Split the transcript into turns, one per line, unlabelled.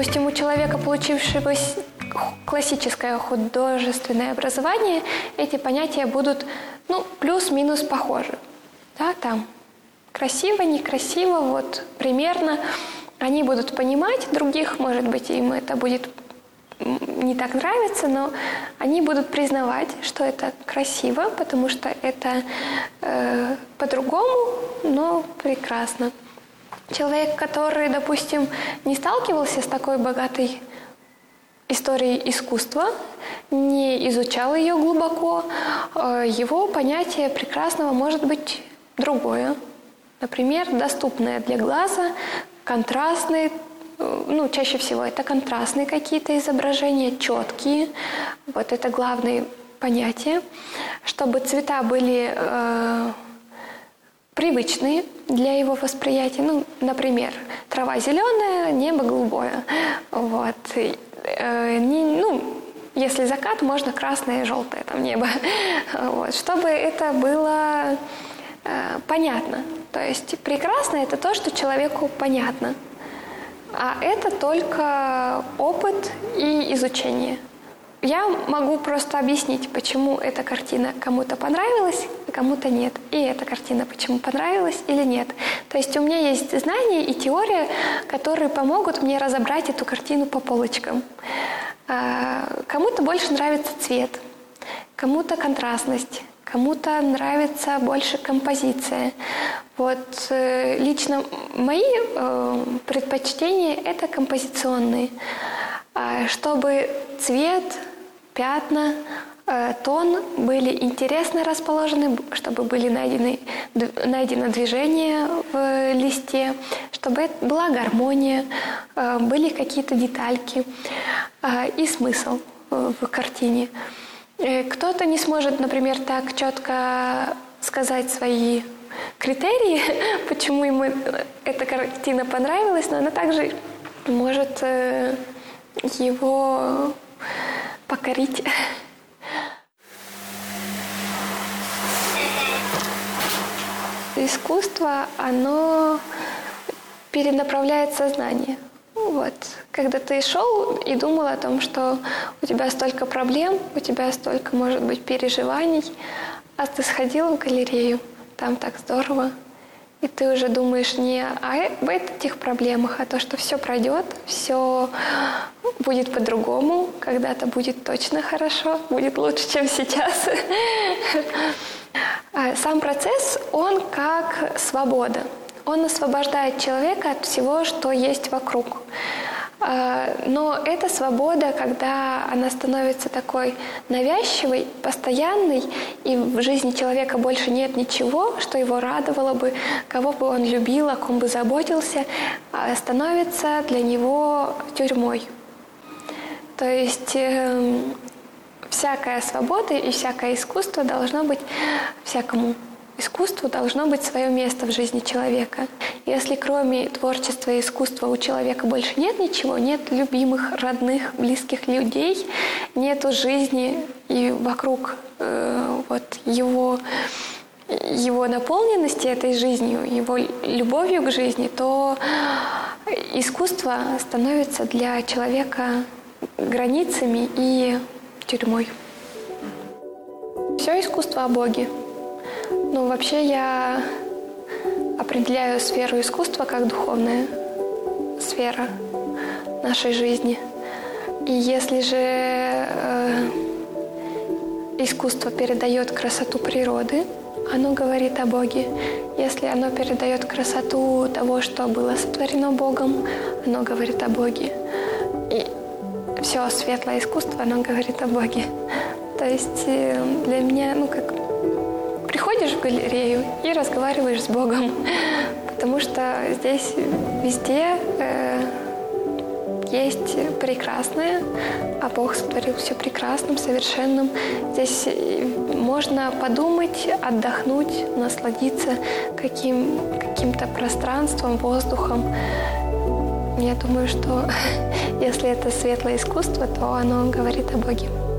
допустим, у человека, получившего классическое художественное образование, эти понятия будут, плюс-минус похожи. Да, там красиво, некрасиво, вот примерно. Они будут понимать других, может быть, им это будет не так нравиться, но они будут признавать, что это красиво, потому что это по-другому, но прекрасно. Человек, который, допустим, не сталкивался с такой богатой историей искусства, не изучал ее глубоко, его понятие прекрасного может быть другое. Например, доступное для глаза, контрастные, чаще всего это контрастные какие-то изображения, четкие. Вот это главное понятие. Чтобы цвета были привычные для его восприятия. Например, трава зеленая, небо голубое. Вот. Если закат, можно красное и желтое там небо. Вот. Чтобы это было понятно. То есть прекрасно – это то, что человеку понятно. А это только опыт и изучение. Я могу просто объяснить, почему эта картина кому-то понравилась, а кому-то нет. И эта картина почему понравилась или нет. То есть у меня есть знания и теория, которые помогут мне разобрать эту картину по полочкам. Кому-то больше нравится цвет, кому-то контрастность, кому-то нравится больше композиция. Вот лично мои предпочтения – это композиционные. Чтобы цвет, пятна, тон были интересно расположены, чтобы были найдено движение в листе, чтобы была гармония, были какие-то детальки и смысл в картине. Кто-то не сможет, например, так четко сказать свои критерии, почему ему эта картина понравилась, но она также может его покорить. Искусство, оно перенаправляет сознание. Вот. Когда ты шел и думал о том, что у тебя столько проблем, у тебя столько, может быть, переживаний, а ты сходил в галерею, там так здорово, и ты уже думаешь не об этих проблемах, а то, что все пройдет, все будет по-другому, когда-то будет точно хорошо, будет лучше, чем сейчас. Сам процесс, он как свобода. Он освобождает человека от всего, что есть вокруг. Но эта свобода, когда она становится такой навязчивой, постоянной, и в жизни человека больше нет ничего, что его радовало бы, кого бы он любил, о ком бы заботился, становится для него тюрьмой. То есть всякая свобода и всякое искусство должно быть, всякому искусству должно быть свое место в жизни человека. Если кроме творчества и искусства у человека больше нет ничего, нет любимых, родных, близких людей, нету жизни и вокруг его наполненности этой жизнью, его любовью к жизни, то искусство становится для человека границами и тюрьмой. Все искусство о Боге. Вообще я определяю сферу искусства как духовная сфера нашей жизни. И если же искусство передает красоту природы, оно говорит о Боге. Если оно передает красоту того, что было сотворено Богом, оно говорит о Боге. И все светлое искусство, оно говорит о Боге. То есть для меня, приходишь в галерею и разговариваешь с Богом, потому что здесь везде есть прекрасное, а Бог сотворил все прекрасным, совершенным. Здесь можно подумать, отдохнуть, насладиться каким-то пространством, воздухом. Я думаю, что если это светлое искусство, то оно говорит о Боге.